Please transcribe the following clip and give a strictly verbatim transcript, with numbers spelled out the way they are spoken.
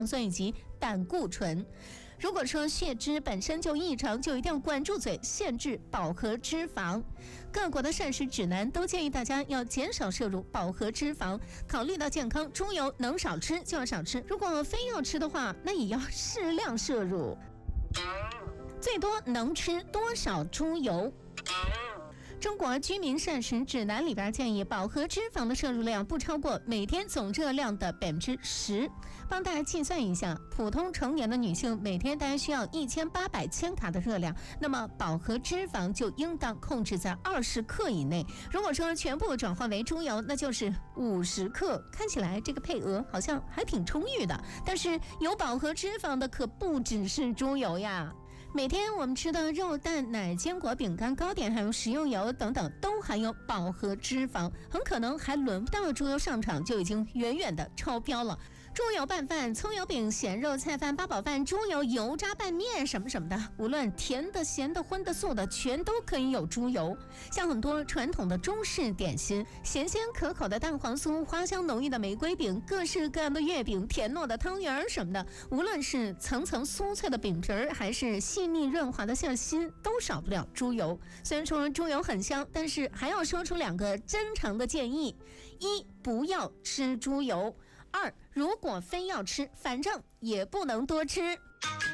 酸以及胆固醇。如果说血脂本身就异常，就一定要管住嘴，限制饱和脂肪。各国的膳食指南都建议大家要减少摄入饱和脂肪。考虑到健康，猪油能少吃就要少吃，如果非要吃的话，那也要适量摄入。最多能吃多少猪油？中国居民膳食指南里边建议饱和脂肪的摄入量不超过每天总热量的百分之十。帮大家计算一下，普通成年的女性每天大概需要一千八百千卡的热量，那么饱和脂肪就应当控制在二十克以内。如果说全部转化为猪油，那就是五十克。看起来这个配额好像还挺充裕的，但是有饱和脂肪的可不只是猪油呀。每天我们吃的肉、蛋、奶、坚果、饼干、糕点，还有食用油等等，都含有饱和脂肪，很可能还轮不到猪油上场，就已经远远的超标了。猪油拌饭、葱油饼、咸肉菜饭、八宝饭、猪油油炸拌面什么什么的，无论甜的、咸的、荤的、素的，全都可以有猪油。像很多传统的中式点心，咸鲜可口的蛋黄酥、花香浓郁的玫瑰饼、各式各样的月饼、甜糯的汤圆什么的，无论是层层酥脆的饼皮儿，还是细腻润滑的馅心，都少不了猪油。虽然说猪油很香，但是还要说出两个真诚的建议：一，不要吃猪油；二，如果非要吃，反正也不能多吃。